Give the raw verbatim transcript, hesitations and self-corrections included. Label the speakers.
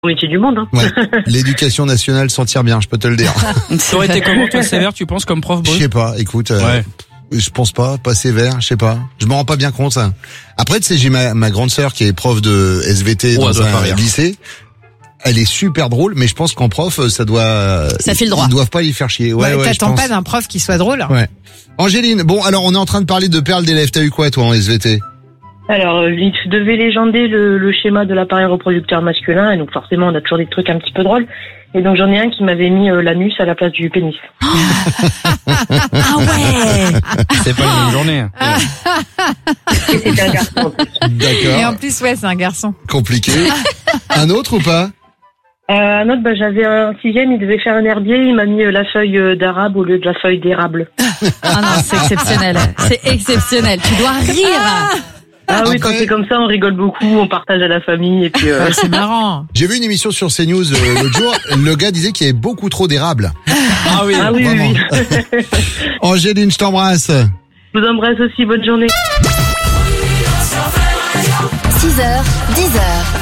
Speaker 1: métier du monde. Hein.
Speaker 2: Ouais. L'éducation nationale s'en tire bien, je peux te le dire.
Speaker 3: Ça aurait été comment, toi, sévère, tu penses, comme prof,
Speaker 2: Je
Speaker 3: Bruce?
Speaker 2: sais pas, écoute, euh,
Speaker 3: Ouais.
Speaker 2: je pense pas, pas sévère, je sais pas. Je m'en rends pas bien compte. Ça. Après, tu sais, j'ai ma, ma grande sœur qui est prof de S V T
Speaker 3: Oh,
Speaker 2: dans
Speaker 3: elle doit pas
Speaker 2: un
Speaker 3: rire.
Speaker 2: lycée. Elle est super drôle, mais je pense qu'en prof, ça doit...
Speaker 4: Ça file droit.
Speaker 2: Ils doivent pas y faire chier. Ouais,
Speaker 5: Ouais,
Speaker 2: ouais, je
Speaker 5: t'attends
Speaker 2: pense.
Speaker 5: pas d'un prof qui soit drôle.
Speaker 2: Ouais. Angéline, bon, alors on est en train de parler de perles d'élèves. T'as eu quoi, toi, en S V T?
Speaker 1: Alors, euh, il devait légender le, le schéma de l'appareil reproducteur masculin, et donc forcément, on a toujours des trucs un petit peu drôles. Et donc, j'en ai un qui m'avait mis euh, l'anus à la place du pénis.
Speaker 4: Ah ouais.
Speaker 3: C'est pas une même journée.
Speaker 1: Et c'était un garçon en plus.
Speaker 5: Et en
Speaker 2: D'accord.
Speaker 5: plus, ouais, c'est un garçon.
Speaker 2: Compliqué. Un autre ou pas?
Speaker 1: Euh, un autre, bah, j'avais un sixième, il devait faire un herbier, il m'a mis euh, la feuille euh, d'arabe au lieu de la feuille d'érable.
Speaker 4: Ah non, c'est exceptionnel. C'est exceptionnel. Tu dois rire.
Speaker 1: Ah oui,
Speaker 2: Après-
Speaker 1: quand c'est comme ça, on rigole beaucoup, on partage à la famille, et puis... Euh...
Speaker 5: Ouais, c'est marrant.
Speaker 2: J'ai vu une émission sur CNews euh, l'autre jour. Le gars disait qu'il y avait beaucoup trop d'érable.
Speaker 3: Ah oui.
Speaker 1: Ah oui, oui,
Speaker 2: Vraiment.
Speaker 1: oui.
Speaker 2: Angéline, je t'embrasse.
Speaker 1: Je vous embrasse aussi, bonne journée.
Speaker 6: six heures, dix heures.